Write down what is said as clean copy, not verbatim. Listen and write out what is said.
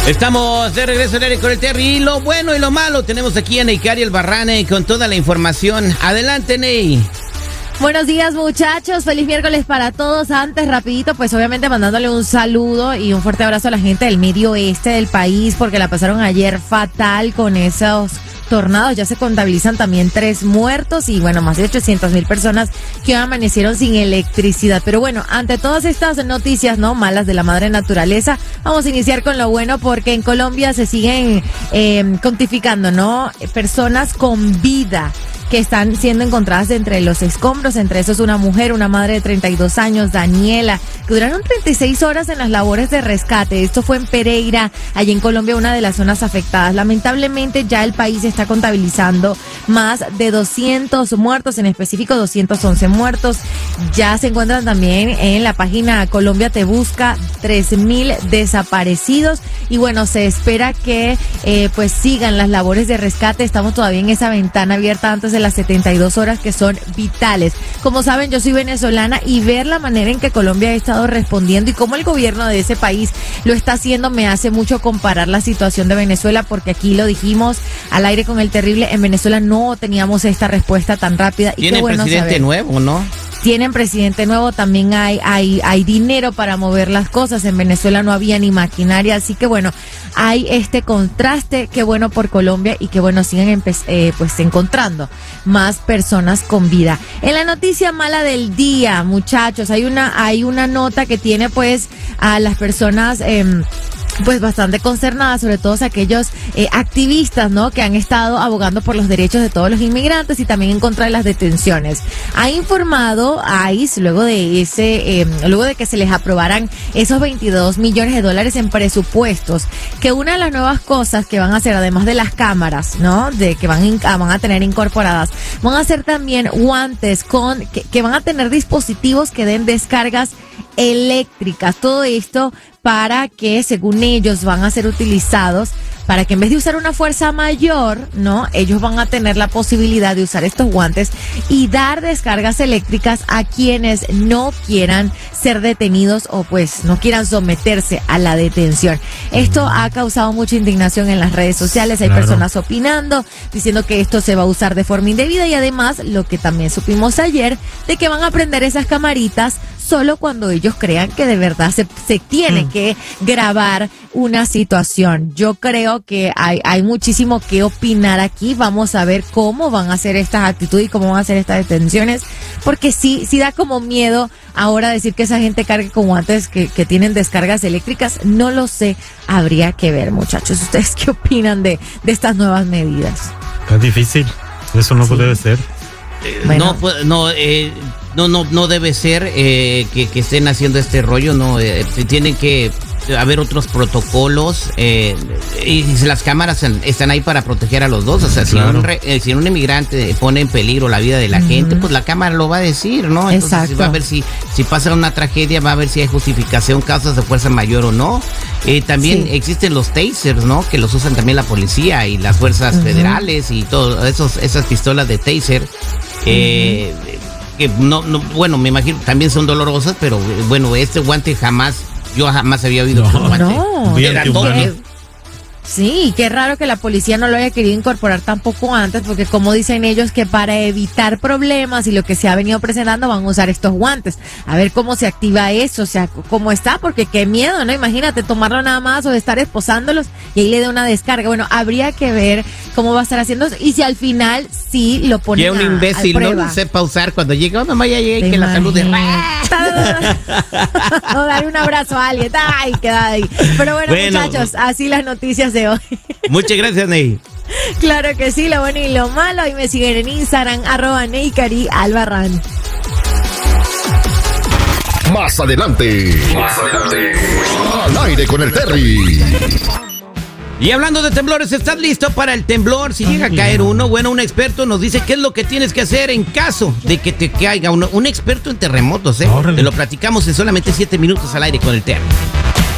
Estamos de regreso al aire con el Terry. Y lo bueno y lo malo, tenemos aquí a Neikari Albarrane con toda la información. Adelante, Ney. Buenos días, muchachos, feliz miércoles para todos. Antes, rapidito, pues obviamente mandándole un saludo y un fuerte abrazo a la gente del medio oeste del país, porque la pasaron ayer fatal con esos tornados. Ya se contabilizan también 3 muertos y bueno, más de 800,000 personas que amanecieron sin electricidad. Pero bueno, ante todas estas noticias no malas de la madre naturaleza, vamos a iniciar con lo bueno, porque en Colombia se siguen cuantificando, ¿no? Personas con vida que están siendo encontradas entre los escombros. Entre esos una mujer, una madre de 32 años, Daniela, que duraron 36 horas en las labores de rescate. Esto fue en Pereira, allí en Colombia, una de las zonas afectadas. Lamentablemente ya el país está contabilizando más de 200 muertos, en específico 211 muertos. Ya se encuentran también en la página Colombia Te Busca 3,000 desaparecidos. Y bueno, se espera que pues sigan las labores de rescate. Estamos todavía en esa ventana abierta antes de las 72 horas que son vitales. Como saben, yo soy venezolana y ver la manera en que Colombia ha estado respondiendo y cómo el gobierno de ese país lo está haciendo me hace mucho comparar la situación de Venezuela, porque aquí lo dijimos al aire con el Terrible, en Venezuela no teníamos esta respuesta tan rápida. Y tiene presidente nuevo, ¿no? Tienen presidente nuevo, también hay dinero para mover las cosas. En Venezuela no había ni maquinaria, así que bueno, hay este contraste. Qué bueno por Colombia y que bueno, sigan pues encontrando más personas con vida. En la noticia mala del día, muchachos, hay una nota que tiene pues a las personas pues bastante consternadas, sobre todo aquellos activistas, ¿no?, que han estado abogando por los derechos de todos los inmigrantes y también en contra de las detenciones. Ha informado ICE, luego de que se les aprobaran esos $22 millones en presupuestos, que una de las nuevas cosas que van a hacer, además de las cámaras, ¿no?, de que van a tener incorporadas, van a hacer también guantes que van a tener dispositivos que den descargas eléctricas. Todo esto para que, según ellos, van a ser utilizados para que en vez de usar una fuerza mayor, ¿no?, ellos van a tener la posibilidad de usar estos guantes y dar descargas eléctricas a quienes no quieran ser detenidos o pues no quieran someterse a la detención. Esto ha causado mucha indignación en las redes sociales. Hay personas opinando, diciendo que esto se va a usar de forma indebida y además, lo que también supimos ayer, de que van a prender esas camaritas solo cuando ellos crean que de verdad se tiene que grabar una situación. Yo creo que hay muchísimo que opinar aquí. Vamos a ver cómo van a hacer estas actitudes y cómo van a hacer estas detenciones, porque sí da como miedo ahora decir que esa gente cargue con guantes que tienen descargas eléctricas. No lo sé, habría que ver, muchachos. ¿Ustedes qué opinan de estas nuevas medidas? Es difícil, eso no puede ser. Bueno. No debe ser que estén haciendo este rollo, no, tienen que haber otros protocolos y las cámaras están ahí para proteger a los dos. O sea, claro, si un inmigrante pone en peligro la vida de la gente, pues la cámara lo va a decir, ¿no? Entonces exacto, va a ver si pasa una tragedia, va a ver si hay justificación, causas de fuerza mayor o no. También existen los tasers, ¿no?, que los usan también la policía y las fuerzas federales y todo esas pistolas de taser. Que bueno, me imagino también son dolorosas, pero bueno, este guante yo jamás había oído que un guante. Sí, qué raro que la policía no lo haya querido incorporar tampoco antes, porque como dicen ellos que para evitar problemas y lo que se ha venido presentando van a usar estos guantes. A ver cómo se activa eso, o sea, cómo está, porque qué miedo, ¿no? Imagínate tomarlo nada más o de estar esposándolos y ahí le da una descarga. Bueno, habría que ver cómo va a estar haciendo eso y si al final sí lo ponen a un imbécil no sepa usar cuando llega, mamá, ya llegué, que la salude. O darle un abrazo a alguien, ay, queda ahí. Pero bueno, muchachos, así las noticias de hoy. Muchas gracias, Ney. Claro que sí, lo bueno y lo malo. Y me siguen en Instagram, @Neikari Albarrán. Más adelante, al aire con el Terry. Y hablando de temblores, ¿estás listo para el temblor? Si llega a caer uno, bueno, un experto nos dice qué es lo que tienes que hacer en caso de que te caiga uno. Un experto en terremotos, ¿eh? Te lo platicamos en solamente 7 minutos al aire con el Terry.